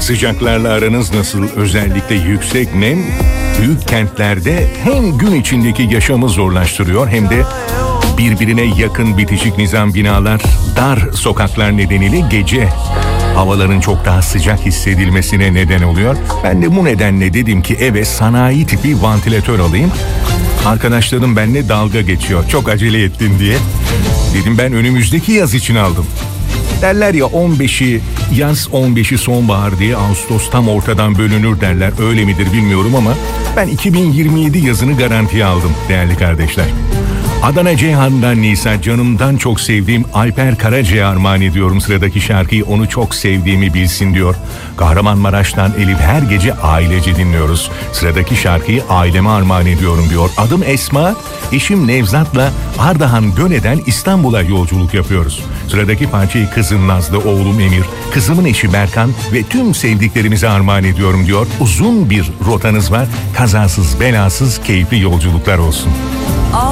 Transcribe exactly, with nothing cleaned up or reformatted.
Sıcaklarla aranız nasıl? Özellikle yüksek nem büyük kentlerde hem gün içindeki yaşamı zorlaştırıyor hem de birbirine yakın bitişik nizam binalar, dar sokaklar nedeniyle gece havaların çok daha sıcak hissedilmesine neden oluyor. Ben de bu nedenle dedim ki eve sanayi tipi vantilatör alayım. Arkadaşlarım benimle dalga geçiyor. Çok acele ettin diye. Dedim ben önümüzdeki yaz için aldım. Derler ya on beşi yaz, on beşi sonbahar diye, Ağustos tam ortadan bölünür derler. Öyle midir bilmiyorum ama ben iki bin yirmi yedi yazını garantiye aldım değerli kardeşler. Adana Ceyhan'dan Nisa, canımdan çok sevdiğim Alper Karaca'ya armağan ediyorum sıradaki şarkıyı, onu çok sevdiğimi bilsin diyor. Kahramanmaraş'tan Elif, her gece ailece dinliyoruz. Sıradaki şarkıyı aileme armağan ediyorum diyor. Adım Esma, eşim Nevzat'la Ardahan Göne'den İstanbul'a yolculuk yapıyoruz. Sıradaki parçayı kızım Nazlı, oğlum Emir, kızımın eşi Berkan ve tüm sevdiklerimize armağan ediyorum diyor. Uzun bir rotanız var, kazasız belasız keyifli yolculuklar olsun. Ah